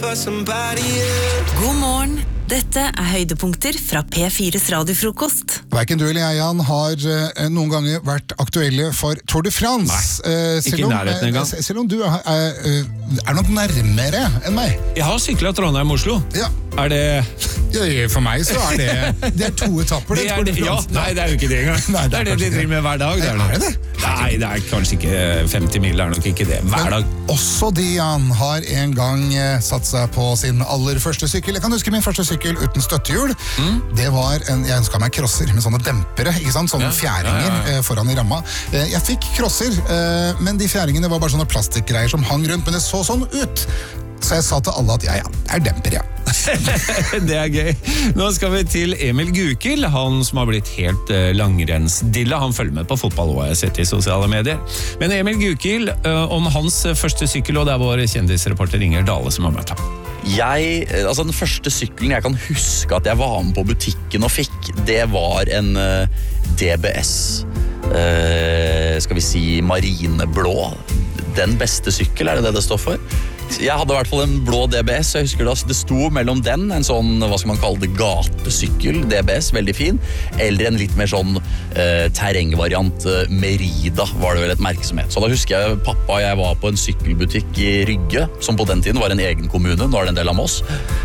God morgen, dette høydepunkter fra P4's radiofrokost. Hverken du eller jeg, Jan, har noen ganger vært aktuelle for Tour de France. Ikke i nærheten engang. Selv om du er nok nærmere enn meg. Jeg har syklet Trondheim-Oslo. Ja. Er det... Ja, for meg så er det er 2 etapper. Det er det, ja, nei, det er jo ikke det engang. Nei, det er det de driver med hver dag. Er det? Nei, det er kanskje ikke 50 mil, det er nok ikke det. Hver dag. Også de, Jan, har en gang satt seg på sin aller første sykkel. Jeg kan huske min første sykkel uten støttehjul. Det var jeg ønsket meg crosser med sånne dempere, ikke sant? Sånne fjæringer foran i ramma. Jeg fikk crosser, men de fjæringene var bare sånne plastikkgreier som hang rundt, men det så sånn ut. Så jeg sa til alle at jeg er demper, ja. Det er gøy. Nå skal vi til Emil Gukild, han som har blitt helt langrennsdilla. Han følger med på fotball og har jeg sett i sosiale medier. Men Emil Gukild, om hans første sykkel, og det er vår kjendisreporter Inger Dale som har møtt ham. Den første sykkelen jeg kan huske at jeg var med på butikken og fikk, det var en DBS, skal vi si marineblå. Den beste sykkel, er det står for? Jeg hadde i hvert fall en blå DBS, jeg husker det sto mellom den, en sånn, hva skal man kalle det, gatesykkel, DBS, veldig fin, eller en litt mer sånn terrengvariant, Merida var det vel et merke som het. Så da husker jeg pappa og jeg var på en sykkelbutikk i Rygge, som på den tiden var en egen kommune, nå er det en del av Moss.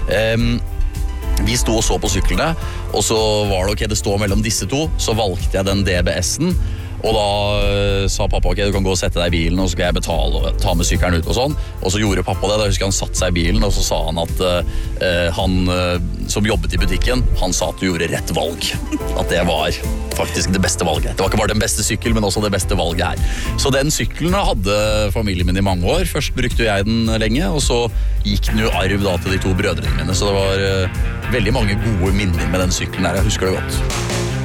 Vi sto og så på syklene, og så var det det står mellom disse to, så valgte jeg den DBS-en, og da sa pappa, du kan gå og sette deg i bilen, og så skal jeg betale og ta med sykkelen ut og sånn. Og så gjorde pappa det, da husker jeg han satt seg i bilen, og så sa han at han som jobbet i butikken, han sa at du gjorde rett valg. At det var faktisk det beste valget. Det var ikke bare den beste sykkel, men også det beste valget her. Så den sykkelen hadde familien min i mange år. Først brukte jeg den lenge, og så gikk den jo arv da til de 2 brødrene mine. Så det var veldig mange gode minner med den sykkelen her, jeg husker det godt.